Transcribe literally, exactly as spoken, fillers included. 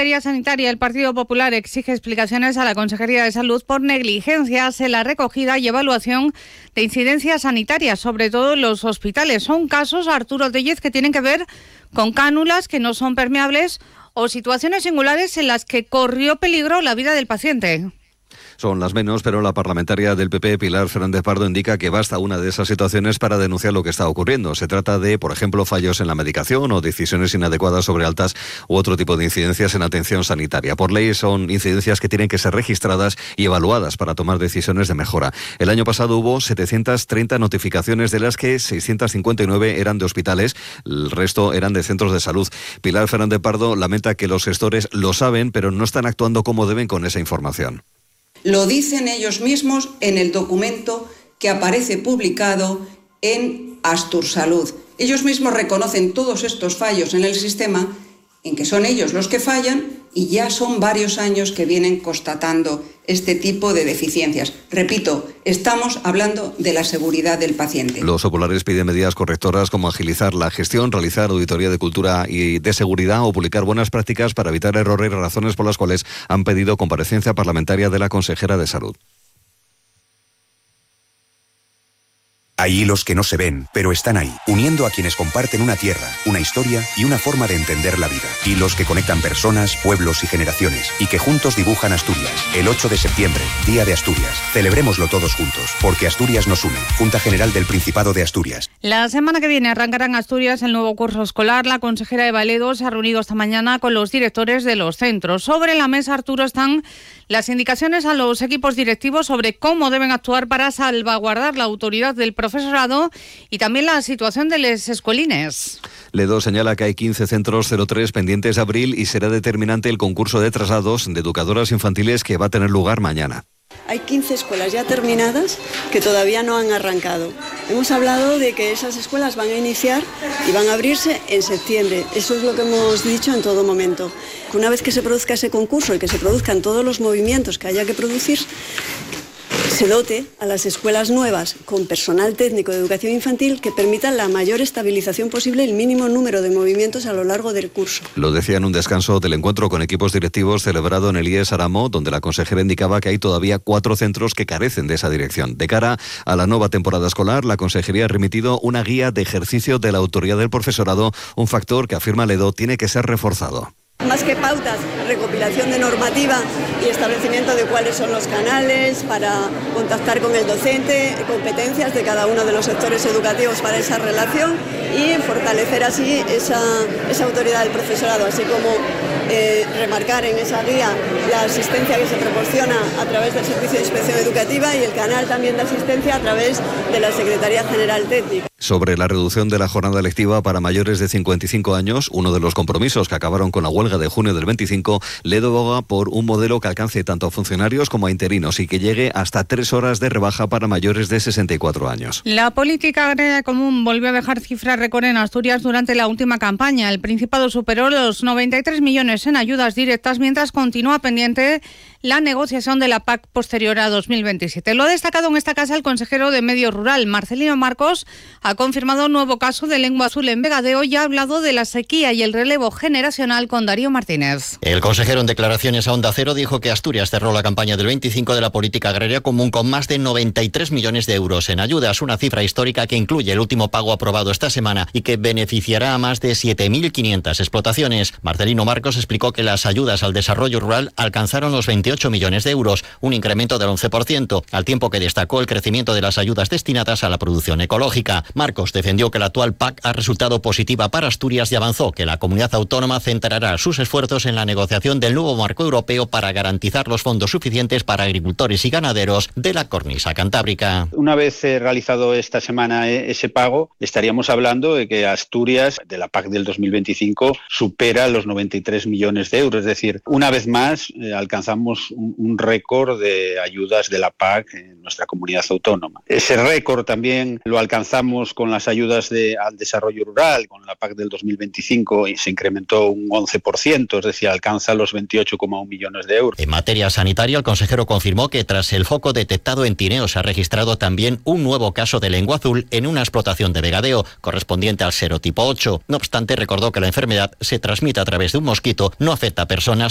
materia sanitaria, el Partido Popular exige explicaciones a la Consejería de Salud por negligencias en la recogida y evaluación de incidencias sanitarias, sobre todo en los hospitales. Son casos, Arturo Tellez, que tienen que ver con cánulas que no son permeables o situaciones singulares en las que corrió peligro la vida del paciente. Son las menos, pero la parlamentaria del P P, Pilar Fernández Pardo, indica que basta una de esas situaciones para denunciar lo que está ocurriendo. Se trata de, por ejemplo, fallos en la medicación o decisiones inadecuadas sobre altas u otro tipo de incidencias en atención sanitaria. Por ley son incidencias que tienen que ser registradas y evaluadas para tomar decisiones de mejora. El año pasado hubo setecientas treinta notificaciones, de las que seiscientas cincuenta y nueve eran de hospitales, el resto eran de centros de salud. Pilar Fernández Pardo lamenta que los gestores lo saben, pero no están actuando como deben con esa información. Lo dicen ellos mismos en el documento que aparece publicado en Astursalud. Ellos mismos reconocen todos estos fallos en el sistema, en que son ellos los que fallan, y ya son varios años que vienen constatando este tipo de deficiencias. Repito, estamos hablando de la seguridad del paciente. Los populares piden medidas correctoras como agilizar la gestión, realizar auditoría de cultura y de seguridad o publicar buenas prácticas para evitar errores, razones por las cuales han pedido comparecencia parlamentaria de la consejera de Salud. Hay hilos que no se ven, pero están ahí, uniendo a quienes comparten una tierra, una historia y una forma de entender la vida. Hilos que conectan personas, pueblos y generaciones, y que juntos dibujan Asturias. El ocho de septiembre, Día de Asturias. Celebrémoslo todos juntos, porque Asturias nos une. Junta General del Principado de Asturias. La semana que viene arrancará en Asturias el nuevo curso escolar. La consejera Eva Ledo se ha reunido esta mañana con los directores de los centros. Sobre la mesa, Arturo, están las indicaciones a los equipos directivos sobre cómo deben actuar para salvaguardar la autoridad del profesorado y también la situación de los escuelines. Ledo señala que hay quince centros cero tres pendientes de abril y será determinante el concurso de traslados de educadoras infantiles que va a tener lugar mañana. Hay quince escuelas ya terminadas que todavía no han arrancado. Hemos hablado de que esas escuelas van a iniciar y van a abrirse en septiembre. Eso es lo que hemos dicho en todo momento. Una vez que se produzca ese concurso y que se produzcan todos los movimientos que haya que producir, se dote a las escuelas nuevas con personal técnico de educación infantil que permitan la mayor estabilización posible y el mínimo número de movimientos a lo largo del curso. Lo decía en un descanso del encuentro con equipos directivos celebrado en el I E S Aramo, donde la consejera indicaba que hay todavía cuatro centros que carecen de esa dirección. De cara a la nueva temporada escolar, la consejería ha remitido una guía de ejercicio de la autoridad del profesorado, un factor que, afirma Ledo, tiene que ser reforzado. Más que pautas, recopilación de normativa y establecimiento de cuáles son los canales para contactar con el docente, competencias de cada uno de los sectores educativos para esa relación y fortalecer así esa, esa autoridad del profesorado, así como eh, remarcar en esa guía la asistencia que se proporciona a través del Servicio de Inspección Educativa y el canal también de asistencia a través de la Secretaría General Técnica. Sobre la reducción de la jornada lectiva para mayores de cincuenta y cinco años, uno de los compromisos que acabaron con la huelga de junio del veinticinco, Ledo aboga por un modelo que alcance tanto a funcionarios como a interinos y que llegue hasta tres horas de rebaja para mayores de sesenta y cuatro años. La política agraria común volvió a dejar cifras récord en Asturias durante la última campaña. El Principado superó los noventa y tres millones en ayudas directas, mientras continúa pendiente la negociación de la P A C posterior a dos mil veintisiete. Lo ha destacado en esta casa el consejero de Medio Rural, Marcelino Marcos, ha confirmado un nuevo caso de lengua azul en Vegadeo y ha hablado de la sequía y el relevo generacional con Darío Martínez. El consejero, en declaraciones a Onda Cero, dijo que Asturias cerró la campaña del veinticinco de la política agraria común con más de noventa y tres millones de euros en ayudas, una cifra histórica que incluye el último pago aprobado esta semana y que beneficiará a más de siete mil quinientas explotaciones. Marcelino Marcos explicó que las ayudas al desarrollo rural alcanzaron los veintiocho millones de euros, un incremento del once por ciento, al tiempo que destacó el crecimiento de las ayudas destinadas a la producción ecológica. Marcos defendió que la actual P A C ha resultado positiva para Asturias y avanzó que la comunidad autónoma centrará sus esfuerzos en la negociación del nuevo marco europeo para garantizar los fondos suficientes para agricultores y ganaderos de la cornisa cantábrica. Una vez eh, realizado esta semana eh, ese pago, estaríamos hablando de que Asturias, de la P A C del dos mil veinticinco, supera los noventa y tres millones de euros. Es decir, una vez más eh, alcanzamos un, un récord de ayudas de la P A C en nuestra comunidad autónoma. Ese récord también lo alcanzamos con las ayudas de, al desarrollo rural, con la P A C del dos mil veinticinco, y se incrementó un once por ciento, es decir, alcanza los veintiocho coma uno millones de euros. En materia sanitaria, el consejero confirmó que tras el foco detectado en Tineo se ha registrado también un nuevo caso de lengua azul en una explotación de Vegadeo, correspondiente al serotipo ocho. No obstante, recordó que la enfermedad se transmite a través de un mosquito, no afecta a personas